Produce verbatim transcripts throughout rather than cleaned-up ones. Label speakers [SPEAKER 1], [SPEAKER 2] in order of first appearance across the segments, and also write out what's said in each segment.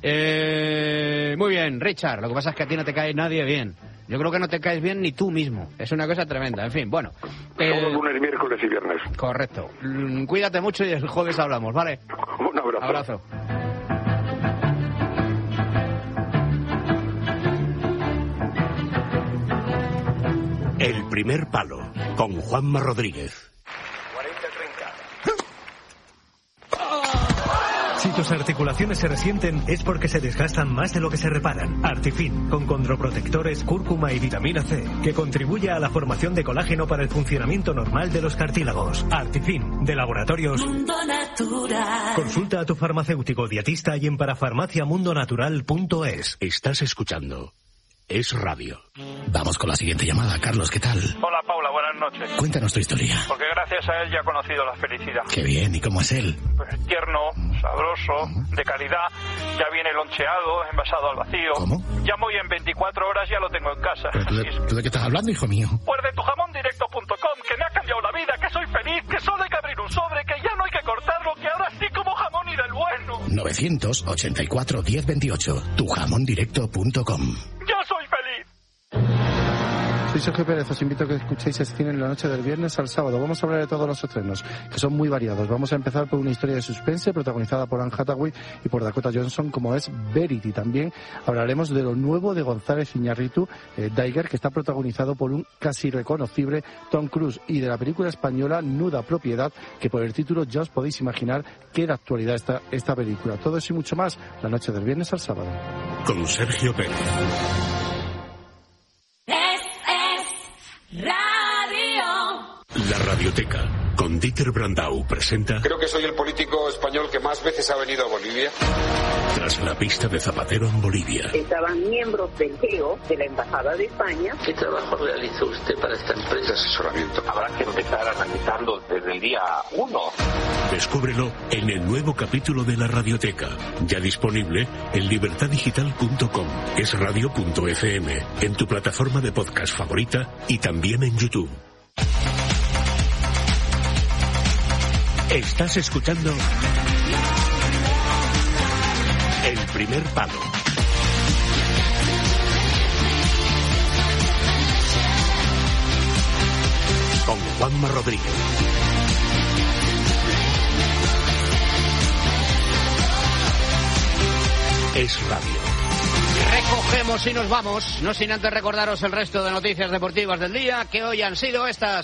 [SPEAKER 1] Eh, muy bien, Richard, lo que pasa es que a ti no te cae nadie bien. Yo creo que no te caes bien ni tú mismo. Es una cosa tremenda. En fin, bueno.
[SPEAKER 2] Eh... Somos lunes, miércoles y viernes.
[SPEAKER 1] Correcto. Cuídate mucho y el jueves hablamos, ¿vale?
[SPEAKER 2] Un abrazo.
[SPEAKER 1] Abrazo.
[SPEAKER 3] El primer palo, con Juanma Rodríguez.
[SPEAKER 4] Si tus articulaciones se resienten es porque se desgastan más de lo que se reparan. Artifin, con condroprotectores, cúrcuma y vitamina C, que contribuye a la formación de colágeno para el funcionamiento normal de los cartílagos. Artifin, de Laboratorios Mundo Natural. Consulta a tu farmacéutico dietista y en parafarmacia mundo natural punto es.
[SPEAKER 3] Estás escuchando Es Radio.
[SPEAKER 5] Vamos con la siguiente llamada. Carlos, ¿qué tal?
[SPEAKER 6] Hola, Paula, buenas noches.
[SPEAKER 5] Cuéntanos tu historia.
[SPEAKER 6] Porque gracias a él ya he conocido la felicidad.
[SPEAKER 5] Qué bien, ¿y cómo es él?
[SPEAKER 6] Pues tierno, sabroso, de calidad. Ya viene loncheado, envasado al vacío.
[SPEAKER 5] ¿Cómo?
[SPEAKER 6] Llamo y en veinticuatro horas ya lo tengo en casa.
[SPEAKER 5] ¿Pero tú de,
[SPEAKER 6] es que...
[SPEAKER 5] ¿tú de qué estás hablando, hijo mío?
[SPEAKER 6] Pues de tu jamón directo punto com, que me ha cambiado la vida, que soy feliz, que solo hay que abrir un sobre, que ya no hay que cortarlo, que ahora sí como jamón y del bueno.
[SPEAKER 5] nueve ochenta y cuatro, diez veintiocho. tu jamón directo punto com.
[SPEAKER 6] Yo soy feliz.
[SPEAKER 7] Soy Sergio Pérez, os invito a que escuchéis el cine en la noche del viernes al sábado. Vamos a hablar de todos los estrenos, que son muy variados. Vamos a empezar por una historia de suspense protagonizada por Anne Hathaway y por Dakota Johnson, como es Verity. También hablaremos de lo nuevo de González Iñárritu, eh, Daiger, que está protagonizado por un casi reconocible Tom Cruise, y de la película española Nuda Propiedad, que por el título ya os podéis imaginar qué de actualidad está esta película. Todo eso y mucho más, la noche del viernes al sábado.
[SPEAKER 3] Con Sergio Pérez.
[SPEAKER 8] Radio.
[SPEAKER 3] La Radioteca, con Dieter Brandau, presenta...
[SPEAKER 9] Creo que soy el político español que más veces ha venido a Bolivia.
[SPEAKER 3] Tras la pista de Zapatero en Bolivia.
[SPEAKER 10] Estaban miembros del G E O, de la Embajada de España.
[SPEAKER 11] ¿Qué trabajo realizó usted para esta empresa?
[SPEAKER 9] De asesoramiento.
[SPEAKER 12] Habrá que empezar analizando desde el día uno.
[SPEAKER 3] Descúbrelo en el nuevo capítulo de La Radioteca, ya disponible en libertad digital punto com, es radio punto efe eme, en tu plataforma de podcast favorita y también en YouTube. Estás escuchando El Primer Palo. Con Juanma Rodríguez. Es Radio.
[SPEAKER 1] Recogemos y nos vamos, no sin antes recordaros el resto de noticias deportivas del día, que hoy han sido estas.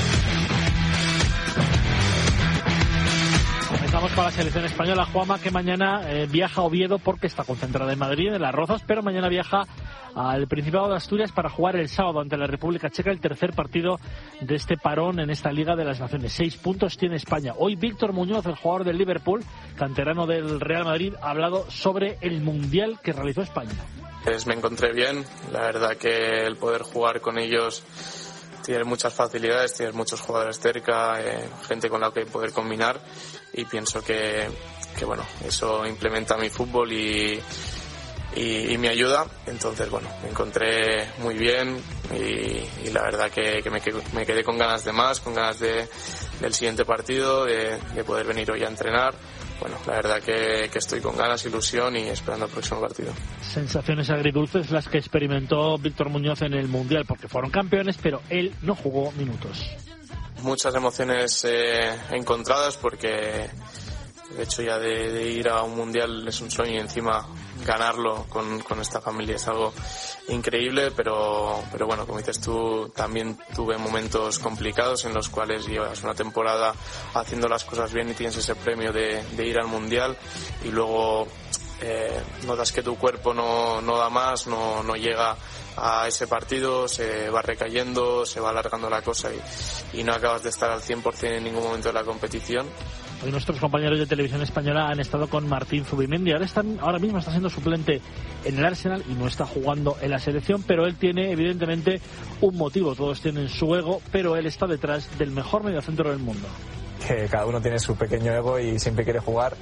[SPEAKER 13] Comenzamos con la selección española, Juanma, que mañana eh, viaja a Oviedo porque está concentrada en Madrid, en Las Rozas, pero mañana viaja al Principado de Asturias para jugar el sábado ante la República Checa el tercer partido de este parón en esta Liga de las Naciones. Seis puntos tiene España. Hoy Víctor Muñoz, el jugador del Liverpool, canterano del Real Madrid, ha hablado sobre el Mundial que realizó España.
[SPEAKER 14] Pues me encontré bien, la verdad que el poder jugar con ellos... Tienes muchas facilidades, tienes muchos jugadores cerca, eh, gente con la que poder combinar, y pienso que, que bueno, eso implementa mi fútbol y, y, y me ayuda. Entonces, bueno, me encontré muy bien y, y la verdad que, que me, quedé, me quedé con ganas de más, con ganas de, del siguiente partido, de, de poder venir hoy a entrenar. Bueno, la verdad que, que estoy con ganas, ilusión y esperando el próximo partido.
[SPEAKER 13] Sensaciones agridulces las que experimentó Víctor Muñoz en el Mundial, porque fueron campeones, pero él no jugó minutos.
[SPEAKER 14] Muchas emociones eh, encontradas, porque el hecho ya de, de ir a un Mundial es un sueño, y encima ganarlo con, con esta familia es algo increíble, pero, pero bueno, como dices tú, también tuve momentos complicados en los cuales llevas una temporada haciendo las cosas bien y tienes ese premio de, de ir al Mundial, y luego eh, notas que tu cuerpo no, no da más, no, no llega a ese partido, se va recayendo, se va alargando la cosa y, y no acabas de estar al cien por ciento en ningún momento de la competición.
[SPEAKER 13] Hoy nuestros compañeros de Televisión Española han estado con Martín Zubimendi. Ahora, están, ahora mismo está siendo suplente en el Arsenal y no está jugando en la selección, pero él tiene evidentemente un motivo. Todos tienen su ego, pero él está detrás del mejor mediocentro del mundo.
[SPEAKER 15] Que cada uno tiene su pequeño ego y siempre quiere jugar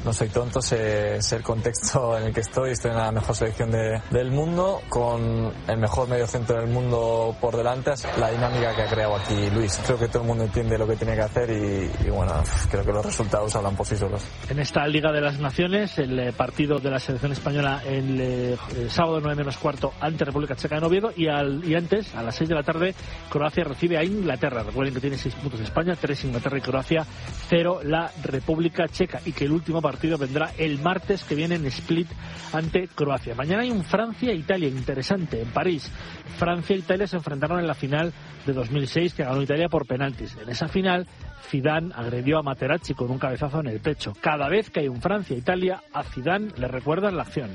[SPEAKER 15] no soy tonto, sé, sé el contexto en el que estoy, estoy en la mejor selección de, del mundo, con el mejor mediocentro del mundo por delante, la dinámica que ha creado aquí Luis. Creo que todo el mundo entiende lo que tiene que hacer y, y bueno, creo que los resultados hablan por sí solos.
[SPEAKER 13] En esta Liga de las Naciones, el eh, partido de la selección española el, eh, el sábado nueve menos cuarto ante República Checa en Oviedo y, al, y antes, a las seis de la tarde, Croacia recibe a Inglaterra. Recuerden que tiene seis puntos España, tres Inglaterra y Croacia, cero la República Checa, y que el último partido vendrá el martes que viene en Split ante Croacia. Mañana hay un Francia-Italia interesante en París. Francia e Italia se enfrentaron en la final de dos mil seis, que ganó Italia por penaltis. En esa final, Zidane agredió a Materazzi con un cabezazo en el pecho. Cada vez que hay un Francia-Italia, a Zidane le recuerdan la acción.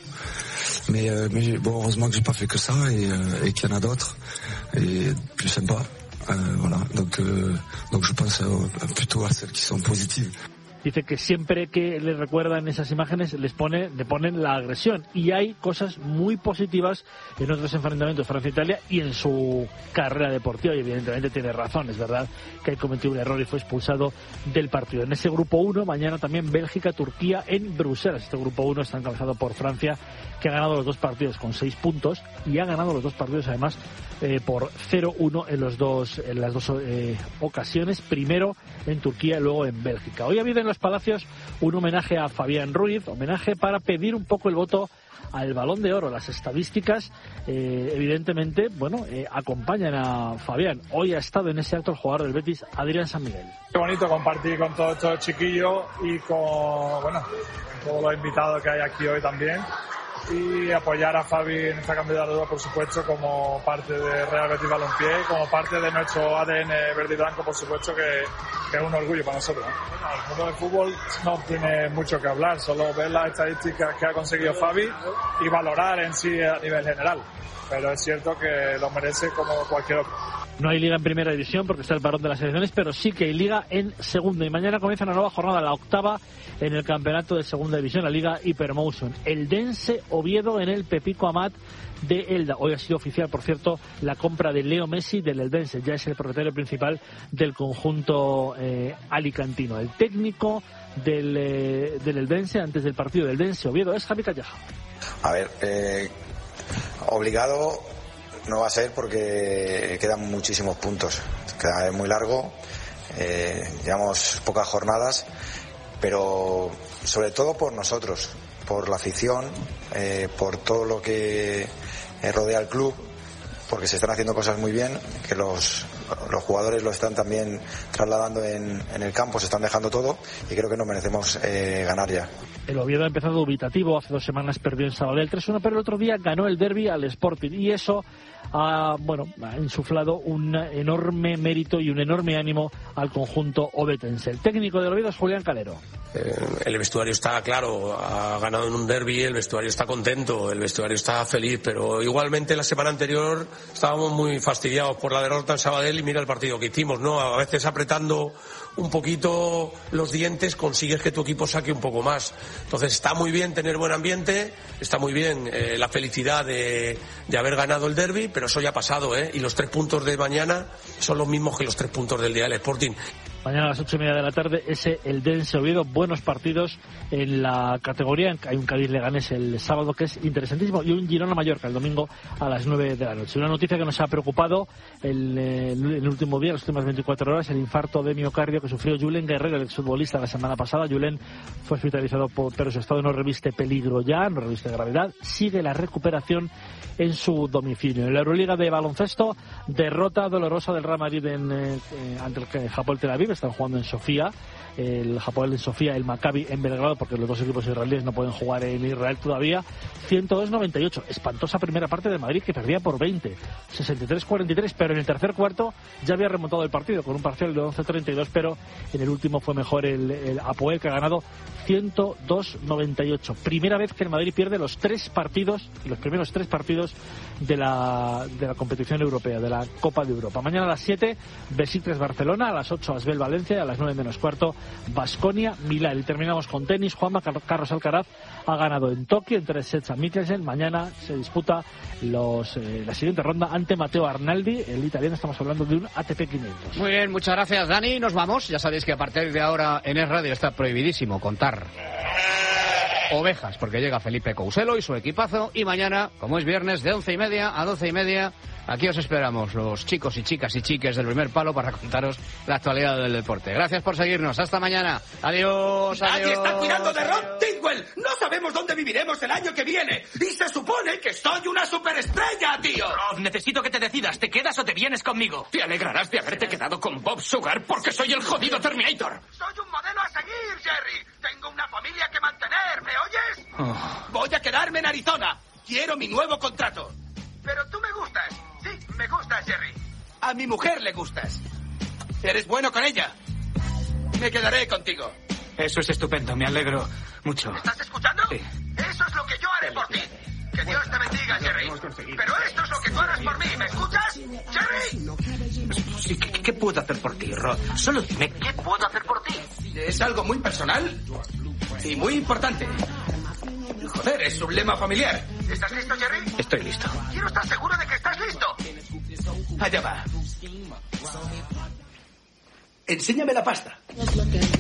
[SPEAKER 16] Mais, euh, mais bon, heureusement que j'ai pas fait que ça et, euh, et qu'il y en a d'autres et plus sympa. Euh, voilà. Donc, euh, donc je pense euh, plutôt à celles qui sont positives.
[SPEAKER 13] Dice que siempre que le recuerdan esas imágenes les pone, le ponen la agresión, y hay cosas muy positivas en otros enfrentamientos Francia-Italia y en su carrera deportiva, y evidentemente tiene razón, es verdad que ha cometido un error y fue expulsado del partido. En ese grupo uno, mañana también Bélgica-Turquía en Bruselas. Este grupo uno está encabezado por Francia, que ha ganado los dos partidos con seis puntos y ha ganado los dos partidos además eh, por cero uno en, los dos, en las dos eh, ocasiones, primero en Turquía y luego en Bélgica. Hoy ha habido en los Palacios un homenaje a Fabián Ruiz, homenaje para pedir un poco el voto al Balón de Oro. Las estadísticas eh, evidentemente bueno eh, acompañan a Fabián. Hoy ha estado en ese acto el jugador del Betis, Adrián San Miguel.
[SPEAKER 17] Qué bonito compartir con todos estos chiquillos y con bueno todos los invitados que hay aquí hoy también, y apoyar a Fabi en esta candidatura, por supuesto, como parte de Real Betis Balompié, como parte de nuestro A D N verde y blanco, por supuesto, que, que es un orgullo para nosotros, ¿no? El mundo del fútbol no tiene mucho que hablar, solo ver las estadísticas que ha conseguido Fabi y valorar en sí a nivel general, pero es cierto que lo merece como cualquier otro.
[SPEAKER 13] No hay liga en primera división porque está el parón de las selecciones, pero sí que hay liga en segunda, y mañana comienza una nueva jornada, la octava en el campeonato de segunda división, la liga Hypermotion. Eldense Oviedo en el Pepico Amat de Elda. Hoy ha sido oficial, por cierto, la compra de Leo Messi del Eldense, ya es el propietario principal del conjunto eh, alicantino. El técnico del, eh, del Eldense antes del partido del Eldense Oviedo es Javi Calleja.
[SPEAKER 18] A ver, eh, obligado no va a ser porque quedan muchísimos puntos, queda muy largo, eh, llevamos pocas jornadas, pero sobre todo por nosotros, por la afición, eh, por todo lo que eh, rodea al club, porque se están haciendo cosas muy bien, que los, los jugadores lo están también trasladando en, en el campo, se están dejando todo, y creo que nos merecemos eh, ganar ya.
[SPEAKER 13] El Oviedo ha empezado dubitativo, hace dos semanas perdió en Sabadell tres uno, pero el otro día ganó el derbi al Sporting, y eso ha, bueno, ha insuflado un enorme mérito y un enorme ánimo al conjunto ovetense. El técnico del Oviedo es Julián Calero.
[SPEAKER 19] Eh, el vestuario está claro, ha ganado en un derbi, el vestuario está contento, el vestuario está feliz, pero igualmente la semana anterior estábamos muy fastidiados por la derrota en Sabadell, y mira el partido que hicimos, ¿no? A veces apretando un poquito los dientes consigues que tu equipo saque un poco más. Entonces está muy bien tener buen ambiente, está muy bien eh, la felicidad de, de haber ganado el derbi, pero eso ya ha pasado, ¿eh? Y los tres puntos de mañana son los mismos que los tres puntos del día del Sporting.
[SPEAKER 13] Mañana a las ocho y media de la tarde, ese Eldense Oviedo, buenos partidos en la categoría. Hay un Cádiz-Leganés el sábado que es interesantísimo, y un Girona-Mallorca el domingo a las nueve de la noche. Una noticia que nos ha preocupado el, el, el último día, las últimas veinticuatro horas, el infarto de miocardio que sufrió Julen Guerrero, el exfutbolista, la semana pasada. Julen fue hospitalizado, por, pero su estado no reviste peligro ya, no reviste gravedad. Sigue la recuperación en su domicilio. En la Euroliga de baloncesto, derrota dolorosa del Real Madrid en, eh, ante el Hapoel Tel Aviv. Están jugando en Sofía, el Hapoel en Sofía, el Maccabi en Belgrado, porque los dos equipos israelíes no pueden jugar en Israel todavía. ciento dos noventa y ocho, espantosa primera parte de Madrid, que perdía por veinte, sesenta y tres cuarenta y tres, pero en el tercer cuarto ya había remontado el partido con un parcial de once treinta y dos, pero en el último fue mejor el, el Hapoel, que ha ganado ciento dos noventa y ocho. Primera vez que el Madrid pierde los tres partidos, los primeros tres partidos de la, de la competición europea, de la Copa de Europa. Mañana a las siete, Besiktas Barcelona, a las ocho Asbel Valencia, a las nueve menos cuarto Baskonia Milán. Y terminamos con tenis. Juanma, Carlos Alcaraz ha ganado en Tokio en tres sets a Mikkelsen. Mañana se disputa los, eh, la siguiente ronda ante Matteo Arnaldi, el italiano. Estamos hablando de un A T P quinientos.
[SPEAKER 1] Muy bien, muchas gracias, Dani. Nos vamos. Ya sabéis que a partir de ahora en Es Radio está prohibidísimo contar ovejas, porque llega Felipe Couselo y su equipazo, y mañana, como es viernes, de once y media a doce y media, aquí os esperamos, los chicos y chicas y chiques del primer palo, para contaros la actualidad del deporte. Gracias por seguirnos, hasta mañana. Adiós,
[SPEAKER 20] Nadie
[SPEAKER 1] adiós.
[SPEAKER 20] está cuidando de Rod Tidwell. No sabemos dónde viviremos el año que viene. Y se supone que soy una superestrella, tío.
[SPEAKER 21] Rod, necesito que te decidas. ¿Te quedas o te vienes conmigo?
[SPEAKER 20] Te alegrarás de haberte quedado con Bob Sugar porque soy el jodido Terminator. Soy un modelo a seguir, Jerry. Tengo una familia que mantener, ¿me oyes? Oh. Voy a quedarme en Arizona. Quiero mi nuevo contrato. Pero tú me gustas. Sí, me gustas, Jerry. A mi mujer le gustas. Eres bueno con ella. Me quedaré contigo.
[SPEAKER 21] Eso es estupendo, me alegro mucho.
[SPEAKER 20] ¿Estás escuchando?
[SPEAKER 21] Sí.
[SPEAKER 20] Eso es lo que yo haré por ti. Que Dios te bendiga, Jerry. Pero esto es lo que tú harás por mí, ¿me escuchas? ¡Jerry!
[SPEAKER 21] Sí, ¿qué, ¿qué puedo hacer por ti, Rod? Solo dime, ¿qué puedo hacer por ti?
[SPEAKER 20] Es algo muy personal y muy importante. Joder, es un lema familiar. ¿Estás listo, Jerry?
[SPEAKER 21] Estoy listo.
[SPEAKER 20] Quiero estar seguro de que estás listo. Allá va. Enséñame la pasta.